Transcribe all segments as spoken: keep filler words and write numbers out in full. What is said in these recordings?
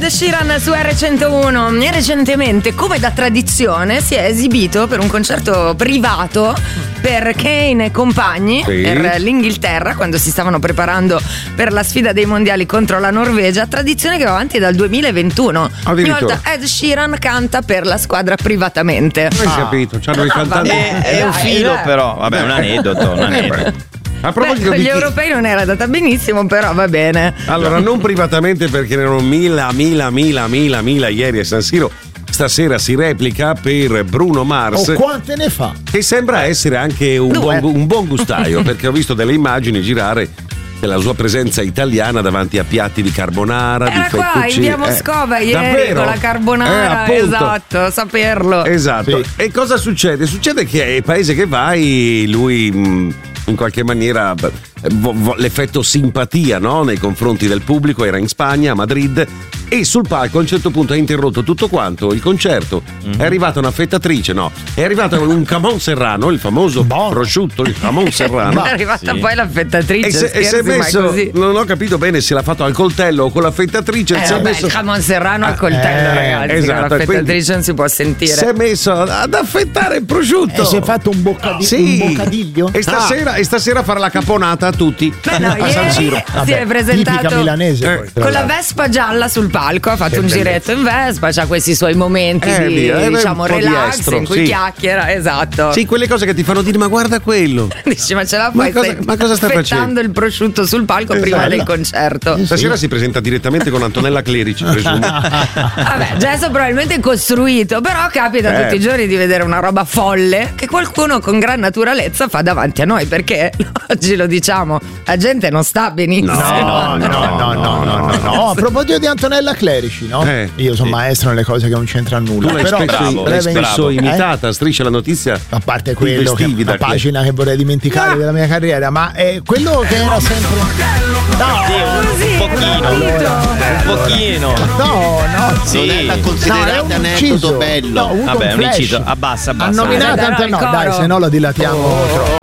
Ed Sheeran su R centouno. E recentemente, come da tradizione, si è esibito per un concerto privato per Kane e compagni, sì, per l'Inghilterra, quando si stavano preparando per la sfida dei mondiali contro la Norvegia, tradizione che va avanti dal duemilaventuno. Ogni volta Ed Sheeran canta per la squadra privatamente. Hai ah. capito? C'hanno i cantanti. È, è un filo, però. Vabbè, un aneddoto, un aneddoto. A proposito Beh, di gli europei non era andata benissimo, però va bene. Allora, non privatamente, perché erano mila, mila, mila, mila, mila ieri a San Siro. Stasera si replica per Bruno Mars. Oh, quante ne fa? Che sembra essere anche un, buon, un buon gustaio, perché ho visto delle immagini girare della sua presenza italiana davanti a piatti di carbonara, era di fettuccine. Qua in via Moscova eh, ieri davvero? con la carbonara, eh, esatto, saperlo. Esatto. Sì. E cosa succede? Succede che ai paesi che vai lui mh, in qualche maniera vo- vo- l'effetto simpatia, no? Nei confronti del pubblico, era in Spagna, a Madrid, e sul palco a un certo punto ha interrotto tutto quanto il concerto. Mm-hmm. È arrivata una fettatrice, no, è arrivato un camon serrano, il famoso bon. prosciutto, il camon serrano. È arrivata sì. poi la fettatrice, e se, e si è messo, non ho capito bene se l'ha fatto al coltello o con la fettatrice. Eh, si vabbè, messo... il camon serrano al coltello, eh, ragazzi, esatto, con la fettatrice non si può sentire. Si è messo ad affettare il prosciutto e si è fatto un, boccadi- sì. un boccadiglio e stasera, ah. e stasera fare la caponata a tutti. Beh, no, a San Siro. Si è presentato milanese, eh. con la Vespa gialla sul palco, ha fatto che un bellezza. giretto in Vespa, c'ha questi suoi momenti eh, di via, diciamo relax diestro, in cui sì. chiacchiera, esatto. Sì, quelle cose che ti fanno dire ma guarda quello. Dici ma ce la fai? Ma cosa, ma cosa stai facendo? il prosciutto sul palco esatto. prima del concerto. Stasera sì. si presenta direttamente con Antonella Clerici, presumo. Vabbè, gesto probabilmente costruito, però capita eh. tutti i giorni di vedere una roba folle che qualcuno con gran naturalezza fa davanti a noi, perché oggi lo diciamo, la gente non sta benissimo. No, no, no, no, no, no, no, no. A proposito di Antonella Clerici, no? Eh, Io sono sì. maestro nelle cose che non c'entrano nulla. Tu l'hai però spesso, bravo, l'hai spesso eh? imitata, Striscia la notizia. A parte quello che è una pagina che vorrei dimenticare no. della mia carriera, ma è quello che era sempre. No, sì, un pochino. Un pochino. No, no, sì. Non è da considerare no, aneddoto bello. No, vabbè, un inciso. Abbassa, abbassa. Ha nominato dai, Antonella. No, dai, se no lo dilatiamo troppo.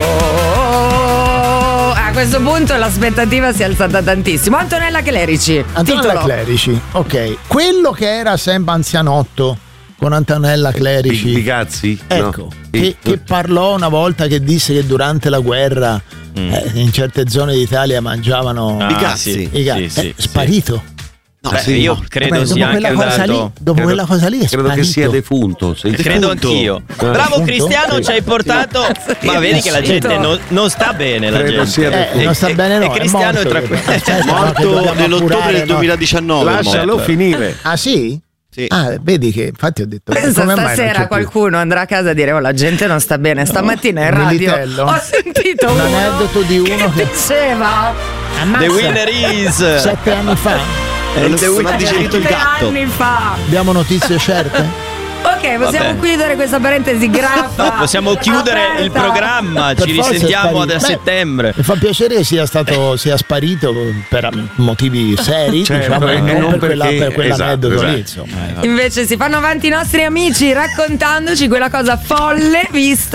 A questo punto l'aspettativa si è alzata tantissimo. Antonella Clerici. Antonella titolo. Clerici, ok. Quello che era sempre anzianotto con Antonella Clerici. Bigazzi? Ecco, no. che, che parlò una volta che disse che durante la guerra mm. eh, in certe zone d'Italia mangiavano ah, i cazzi. I cazzi. Sì, sì, eh, sparito. No, Beh, sì, io credo Vabbè, sia anche andato lì, dopo credo, quella cosa lì è credo sparito. che sia defunto. Sei credo defunto. anch'io. Eh. Bravo Defunto? Cristiano, Sì. ci hai portato. Sì. Ma vedi che la gente non, non sta bene. La credo gente sia eh, non sta e, bene, no. E Cristiano è, è tranquillo. È morto nell'ottobre del duemiladiciannove. Lascialo morto. finire. Ah sì? Sì. Ah, vedi che infatti ho detto Pensa come mai stasera qualcuno andrà a casa a dire oh la gente non sta bene. Stamattina in radio Militello. ho sentito un uno aneddoto di uno che che diceva Ammazza. The winner is sette anni fa. Non ha digerito il gatto. anni fa. Abbiamo notizie certe? Ok, possiamo Vabbè. chiudere questa parentesi graffa. No, possiamo chiudere aperta. il programma. Per Ci forza è risentiamo sparito. a Beh, settembre. Mi fa piacere che sia stato sia sparito per motivi seri, Certo, diciamo, e e non, non per, quella, perché- per quell'aneddoto esatto, lì, esatto. insomma. Invece si fanno avanti i nostri amici raccontandoci quella cosa folle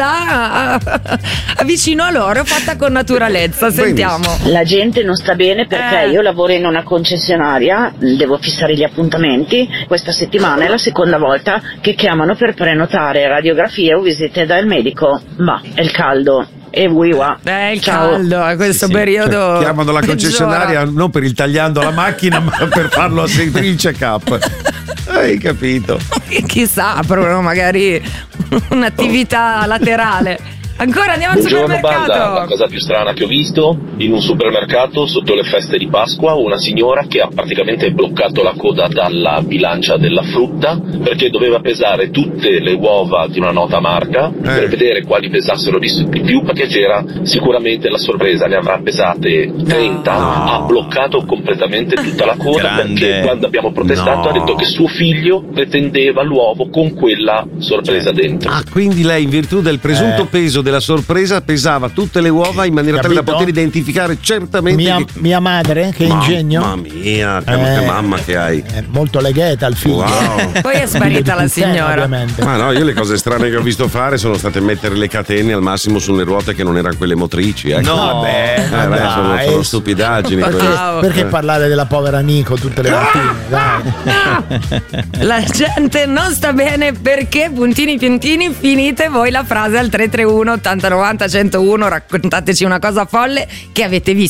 vista vicino a loro, fatta con naturalezza. Sentiamo. La gente non sta bene perché Eh. io lavoro in una concessionaria, devo fissare gli appuntamenti. Questa settimana è la seconda volta che chiamano per prenotare radiografie o visite dal medico. Ma è il caldo. E wiwa. Eh, il Ciao. caldo a questo Sì, periodo. cioè, chiamano la concessionaria peggiora. non per il tagliando la macchina, ma per farlo a seguire il check-up. Hai capito? Chissà, aprono magari un'attività laterale. Ancora andiamo al Buongiorno supermercato. banda, la cosa più strana che ho visto in un supermercato sotto le feste di Pasqua, una signora che ha praticamente bloccato la coda dalla bilancia della frutta perché doveva pesare tutte le uova di una nota marca eh. per vedere quali pesassero di più, perché c'era sicuramente la sorpresa, ne avrà pesate trenta, no. Ha bloccato completamente tutta la coda. Grande. Perché quando abbiamo protestato No. ha detto che suo figlio pretendeva l'uovo con quella sorpresa dentro. Ah, quindi lei in virtù del presunto Eh. peso della sorpresa pesava tutte le uova in maniera tale da Capito? poter identificare certamente Mia, che... mia madre, che Mamma ingegno. mia, che, Eh, che mamma che hai. È molto legheta al figlio. Wow. Poi è sparita la signora. Ovviamente. Ma no, io le cose strane che ho visto fare sono state mettere le catene al massimo sulle ruote che non erano quelle motrici. Ecco. No, vabbè, Eh, beh, dai, sono, sono stupidaggini. Perché, quelle. Wow. perché parlare della povera Nico tutte le mattine? Dai. La gente non sta bene perché puntini puntini finite voi la frase al tre tre uno ottanta novanta centouno, raccontateci una cosa folle che avete visto